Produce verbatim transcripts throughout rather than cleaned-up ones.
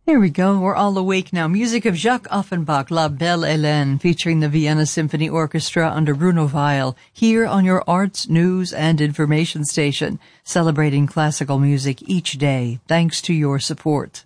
Here we go. We're all awake now. Music of Jacques Offenbach, La Belle Hélène, featuring the Vienna Symphony Orchestra under Bruno Weil, here on your arts, news, and information station, celebrating classical music each day, thanks to your support.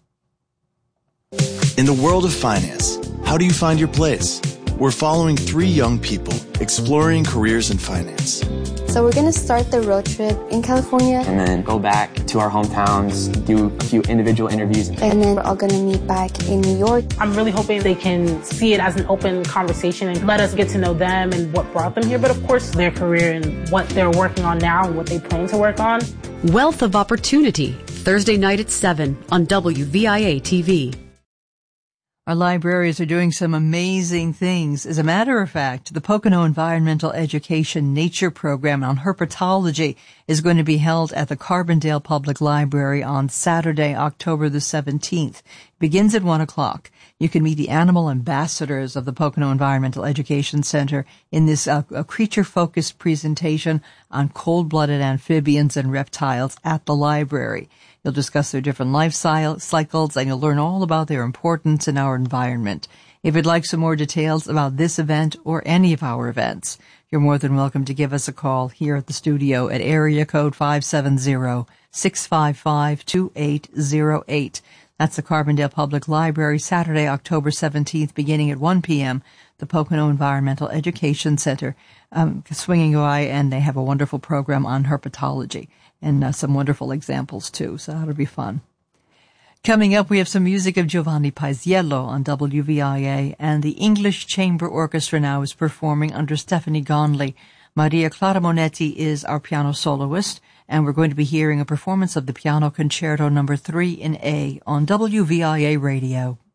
In the world of finance, how do you find your place? We're following three young people exploring careers in finance. So we're going to start the road trip in California. And then go back to our hometowns, do a few individual interviews. And then we're all going to meet back in New York. I'm really hoping they can see it as an open conversation and let us get to know them and what brought them here. But of course, their career and what they're working on now and what they plan to work on. Wealth of Opportunity, Thursday night at seven on W V I A T V. Our libraries are doing some amazing things. As a matter of fact, the Pocono Environmental Education Nature Program on Herpetology is going to be held at the Carbondale Public Library on Saturday, October the seventeenth. It begins at one o'clock. You can meet the animal ambassadors of the Pocono Environmental Education Center in this uh, creature-focused presentation on cold-blooded amphibians and reptiles at the library. You'll discuss their different life cycles, and you'll learn all about their importance in our environment. If you'd like some more details about this event or any of our events, you're more than welcome to give us a call here at the studio at area code five seven zero, six five five, two eight zero eight. That's the Carbondale Public Library, Saturday, October seventeenth, beginning at one p.m., the Pocono Environmental Education Center, um, swinging by, and they have a wonderful program on herpetology. And uh, some wonderful examples, too, so that'll be fun. Coming up, we have some music of Giovanni Paisiello on W V I A, and the English Chamber Orchestra now is performing under Stephanie Gonley. Maria Clara Monetti is our piano soloist, and we're going to be hearing a performance of the Piano Concerto number three in A on W V I A Radio.